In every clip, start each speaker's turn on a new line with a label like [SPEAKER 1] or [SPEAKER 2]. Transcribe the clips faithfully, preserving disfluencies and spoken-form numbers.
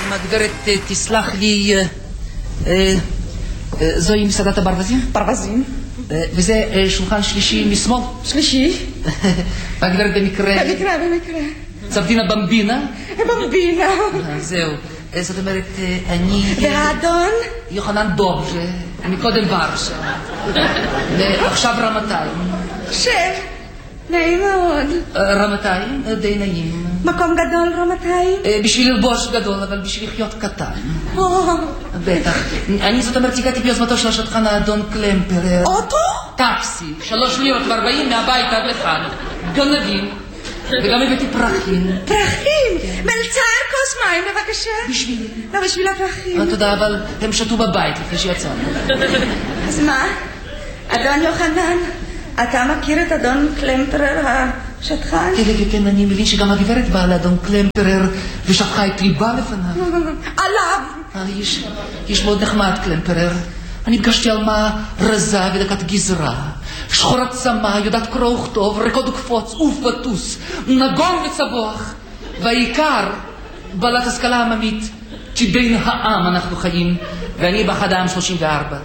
[SPEAKER 1] אם הגברת תסלח לי, זוהי מסעדת הברווזים?
[SPEAKER 2] ברווזים.
[SPEAKER 1] וזה שולחן שלישי משמאל?
[SPEAKER 2] שלישי.
[SPEAKER 1] והגברת במקרה...
[SPEAKER 2] במקרה, במקרה.
[SPEAKER 1] צבדינה במבינה?
[SPEAKER 2] במבינה.
[SPEAKER 1] זהו. זאת אומרת, אני...
[SPEAKER 2] והאדון?
[SPEAKER 1] יוחנן דוב, מקודם ורשה. ועכשיו רמתיים.
[SPEAKER 2] שב. נעים מאוד.
[SPEAKER 1] רמתיים? די נעים.
[SPEAKER 2] מקום גדול רמתיים?
[SPEAKER 1] בשביל ללבוש גדול, אבל בשביל לחיות קטן. בטח. אני זאת אומרת, הגעתי ביוזמתו של השטחן האדון קלמפרר.
[SPEAKER 2] אוטו?
[SPEAKER 1] טקסי. שלוש לירות וארבעים מהבית עד לכאן. גנבים. וגם הבאתי פרחים.
[SPEAKER 2] פרחים? מלצר כוס מים בבקשה.
[SPEAKER 1] בשבילי.
[SPEAKER 2] לא, בשביל הפרחים.
[SPEAKER 1] תודה, אבל הם שתו בבית לפני שיצאנו.
[SPEAKER 2] אז מה? אדון יוחנן, אתה מכיר את אדון קלמפרר השטחן?
[SPEAKER 1] כן, כן, כן, אני מבין שגם הגברת באה לאדון קלמפרר ושפכה את ליבה לפניו.
[SPEAKER 2] עליו!
[SPEAKER 1] איש מאוד נחמד קלמפרר. אני פגשתי על מה רזה ודקת גזרה, שחורת צמא, יודעת קרוא וכתוב, רקוד וקפוץ, עוף וטוס, נגון וצבוח, והעיקר בעלת השכלה עממית, כי בין העם אנחנו חיים, ואני באחד העם שלושים וארבע.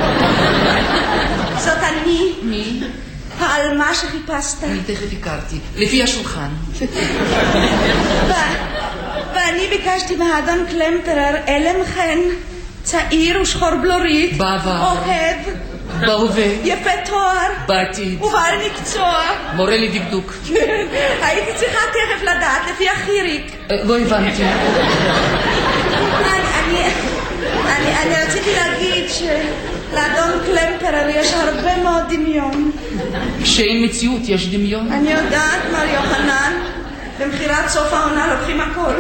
[SPEAKER 2] זאת אני.
[SPEAKER 1] מי?
[SPEAKER 2] העלמה שחיפשת.
[SPEAKER 1] אני תכף הכרתי, לפי השולחן.
[SPEAKER 2] ואני ביקשתי מהאדון קלמפרר אלם חן, צעיר ושחור בלורית,
[SPEAKER 1] בעבר,
[SPEAKER 2] אוהב,
[SPEAKER 1] בהווה, יפה
[SPEAKER 2] תואר,
[SPEAKER 1] בעתיד,
[SPEAKER 2] ובעל מקצוע,
[SPEAKER 1] מורה לדקדוק.
[SPEAKER 2] הייתי צריכה תכף לדעת לפי החיריק.
[SPEAKER 1] לא הבנתי.
[SPEAKER 2] אני רציתי להגיד שלאדון קלמפרר יש הרבה מאוד דמיון.
[SPEAKER 1] שאין מציאות יש דמיון?
[SPEAKER 2] אני יודעת, מר יוחנן, במחירת סוף העונה לוקחים הכל.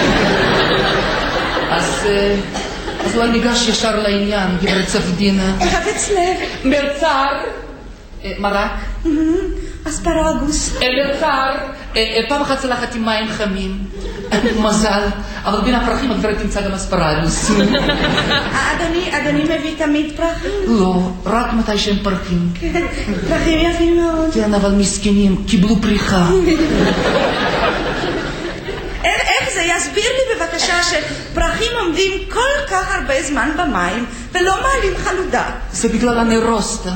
[SPEAKER 1] אז... אז אולי ניגש ישר לעניין, גברת צפדינה.
[SPEAKER 2] חפץ לב.
[SPEAKER 1] מלצר. מרק.
[SPEAKER 2] אספרגוס.
[SPEAKER 1] מלצר. פעם אחת צלחת עם מים חמים. מזל. אבל בין הפרחים הגברת תמצא גם אספרגוס.
[SPEAKER 2] אדוני, אדוני מביא תמיד פרחים?
[SPEAKER 1] לא, רק מתי שהם פרחים.
[SPEAKER 2] פרחים יפים מאוד.
[SPEAKER 1] כן, אבל מסכנים, קיבלו פריחה.
[SPEAKER 2] איך זה? יסביר לי בבקשה שפרחים עומדים כל כך הרבה זמן במים ולא מעלים חלודה.
[SPEAKER 1] זה בגלל הנרוסטה.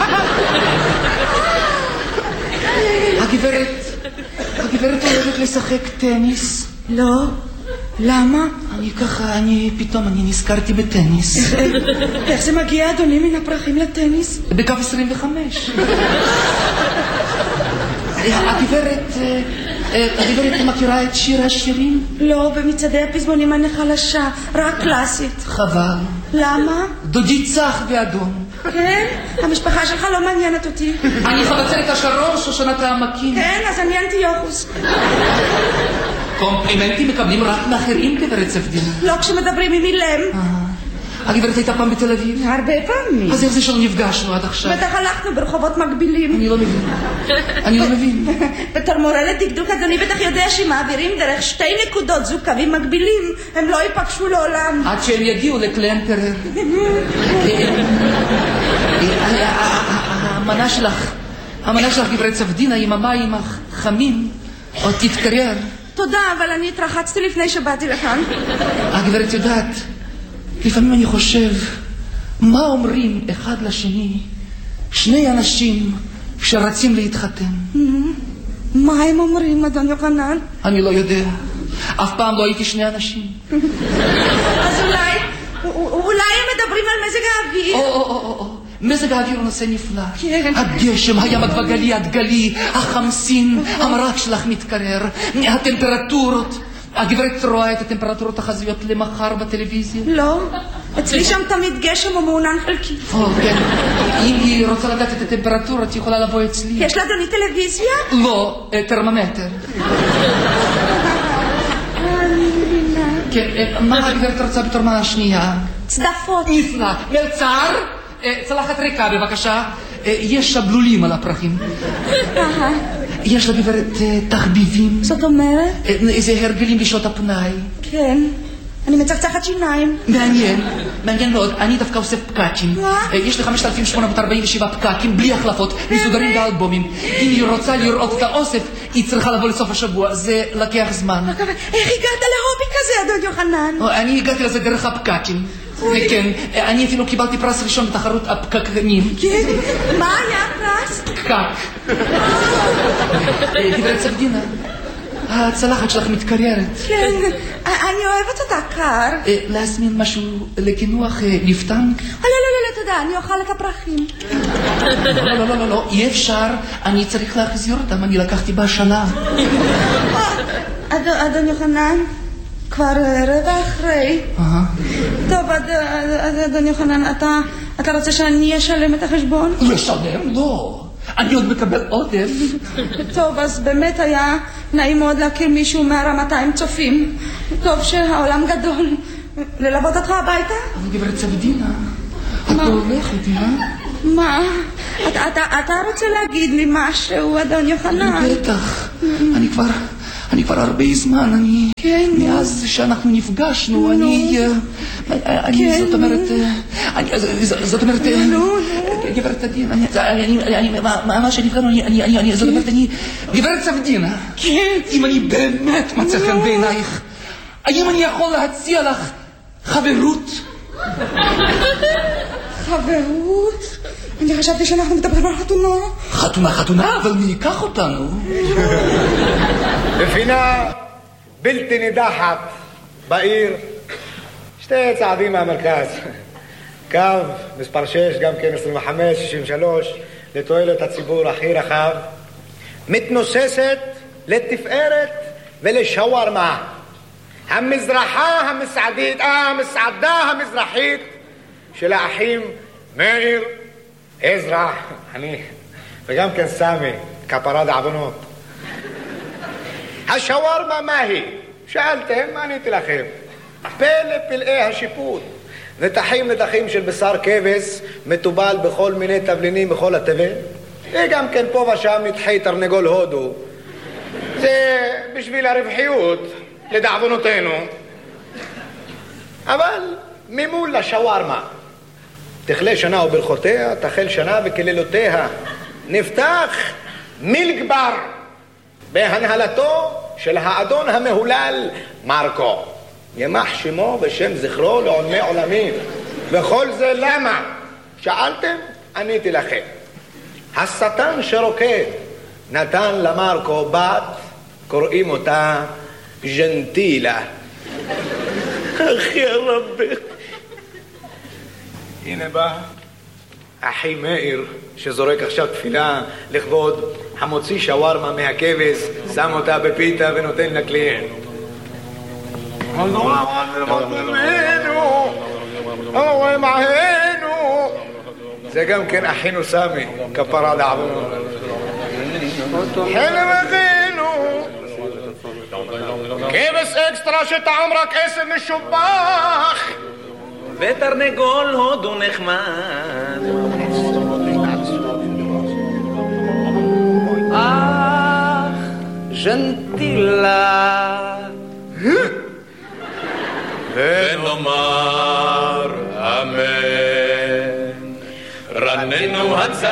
[SPEAKER 1] הגברת, הגברת אוהבת לשחק טניס?
[SPEAKER 2] לא. למה?
[SPEAKER 1] אני ככה, אני פתאום, אני נזכרתי בטניס.
[SPEAKER 2] איך זה מגיע, אדוני, מן הפרחים לטניס?
[SPEAKER 1] בקו עשרים וחמש. הגברת... הגברת מכירה את שיר השירים?
[SPEAKER 2] לא, במצעדי הפזמונים אני חלשה, רק קלאסית.
[SPEAKER 1] חבל.
[SPEAKER 2] למה?
[SPEAKER 1] דודי צח באדום.
[SPEAKER 2] כן? המשפחה שלך לא מעניינת אותי.
[SPEAKER 1] אני חבצלת השרון, שושנת העמקים.
[SPEAKER 2] כן, אז אני אנטיוכוס.
[SPEAKER 1] קומפלימנטים מקבלים רק מאחרים, גברת צפדינה.
[SPEAKER 2] לא כשמדברים עם אילם.
[SPEAKER 1] הגברת הייתה פעם בתל אביב?
[SPEAKER 2] הרבה פעמים.
[SPEAKER 1] אז איך זה שלא נפגשנו עד עכשיו?
[SPEAKER 2] בטח הלכנו ברחובות מקבילים.
[SPEAKER 1] אני לא מבין. אני לא מבין.
[SPEAKER 2] בתור מורה לדקדוק, אדוני בטח יודע שמעבירים דרך שתי נקודות זוג קווים מקבילים, הם לא ייפגשו לעולם.
[SPEAKER 1] עד שהם יגיעו לקלמפרר. המנה שלך, המנה שלך, גברת צפדינה, עם המים החמים, עוד תתקרר.
[SPEAKER 2] תודה, אבל אני התרחצתי לפני שבאתי לכאן.
[SPEAKER 1] הגברת יודעת, לפעמים אני חושב, מה אומרים אחד לשני שני אנשים שרצים להתחתן?
[SPEAKER 2] מה הם אומרים, אדון יוחנן?
[SPEAKER 1] אני לא יודע. אף פעם לא הייתי שני אנשים.
[SPEAKER 2] אז אולי, אולי הם מדברים על מזג האוויר?
[SPEAKER 1] או, או, או, או. מזג האוויר הוא נושא נפלא.
[SPEAKER 2] כן.
[SPEAKER 1] הגשם, הים הגלי, הדגלי, החמסין, המרק שלך מתקרר, הטמפרטורות. הגברת רואה את הטמפרטורות החזויות למחר בטלוויזיה?
[SPEAKER 2] לא, אצלי שם תמיד גשם או מעונן חלקי.
[SPEAKER 1] או, כן. אם היא רוצה לדעת את הטמפרטורות, היא יכולה לבוא אצלי.
[SPEAKER 2] יש לה אדוני טלוויזיה?
[SPEAKER 1] לא, טרמומטר.
[SPEAKER 2] אני מבינה.
[SPEAKER 1] כן, מה הגברת רוצה בתור מנה השנייה?
[SPEAKER 2] צדפות.
[SPEAKER 1] נפלא. מלצר, צלחת ריקה בבקשה. יש שבלולים על הפרחים. יש לגברת תחביבים.
[SPEAKER 2] זאת אומרת?
[SPEAKER 1] איזה הרגלים בשעות הפנאי.
[SPEAKER 2] כן, אני מצחצחת שיניים.
[SPEAKER 1] מעניין, מעניין מאוד. אני דווקא עושה פקקים. יש לי חמשת אלפים שמונה מאות ארבעים ושבע פקקים בלי החלפות, מסוגרים באלבומים. אם היא רוצה לראות את האוסף, היא צריכה לבוא לסוף השבוע, זה לקח זמן.
[SPEAKER 2] איך הגעת להובי כזה, אדון יוחנן?
[SPEAKER 1] אני הגעתי לזה דרך הפקקים. כן, אני אפילו קיבלתי פרס ראשון בתחרות הפקקנים.
[SPEAKER 2] כן? מה היה הפרס?
[SPEAKER 1] פקק. גברת סבדינה, הצלחת שלך מתקררת.
[SPEAKER 2] כן, אני אוהבת אותה קר.
[SPEAKER 1] להזמין משהו לקינוח לפתן?
[SPEAKER 2] לא, לא, לא, תודה, אני אוכל את הפרחים.
[SPEAKER 1] לא, לא, לא, לא, אי אפשר, אני צריך להחזיר אותם, אני לקחתי בשנה.
[SPEAKER 2] אדון יוחנן, כבר רבע אחרי. טוב, אדון יוחנן, אתה רוצה שאני אשלם את החשבון?
[SPEAKER 1] לשלם? לא. אני עוד מקבל עודף.
[SPEAKER 2] טוב, אז באמת היה נעים מאוד להכיר מישהו מהרמתיים צופים. טוב שהעולם גדול. ללוות אותך הביתה?
[SPEAKER 1] אבל גברת סבדינה, את לא הולכת, אה?
[SPEAKER 2] מה? אתה רוצה להגיד לי משהו, אדון יוחנן?
[SPEAKER 1] בטח. אני כבר... אני כבר הרבה זמן, אני...
[SPEAKER 2] כן.
[SPEAKER 1] מאז שאנחנו נפגשנו, אני... אני, זאת אומרת... זאת אומרת... גברת עדינה, אני... מה שנפגענו, אני... זאת אומרת, אני... גברת סבדינה.
[SPEAKER 2] כן.
[SPEAKER 1] אם אני באמת מצא חן בעינייך, האם אני יכול להציע לך חברות?
[SPEAKER 2] חברות? אני חשבתי שאנחנו מדברים על חתונה.
[SPEAKER 1] חתונה, חתונה, אבל מי ייקח אותנו?
[SPEAKER 3] בפינה בלתי נידחת בעיר, שתי צעדים מהמרכז, קו מספר שש, גם כן עשרים וחמש שישים ושלוש, לתועלת הציבור הכי רחב, מתנוססת לתפארת ולשווארמה, המזרחה המסעדית, המסעדה המזרחית של האחים מאיר, עזרא, אני, וגם כן סמי, כפרה דעוונות. השווארמה מה היא? שאלתם, מה עניתי לכם? פלא פלאי השיפוט. נתחים נתחים של בשר כבש, מטובל בכל מיני תבלינים בכל התבל. וגם כן פה ושם נתחי תרנגול הודו. זה בשביל הרווחיות, לדעוונותינו. אבל ממול לשווארמה. תכלה שנה וברכותיה, תחל שנה וכלילותיה. נפתח מילגבר בהנהלתו של האדון המהולל מרקו. ימח שמו בשם זכרו לעולמי עולמים. וכל זה למה? שאלתם? עניתי לכם. השטן שרוקד נתן למרקו בת, קוראים אותה ג'נטילה. אחי הרבי. הנה בא אחי מאיר שזורק עכשיו תפילה לכבוד המוציא שווארמה מהכבש, שם אותה בפיתה ונותן לקליינט. זה גם כן אחינו סמי, כפרה דעוונות. חלם אחינו כבש אקסטרה שטעם רק עשב משובח
[SPEAKER 4] ותרנגול הודו נחמד. אך ז'נטילה ונאמר אמן. רננו הצ...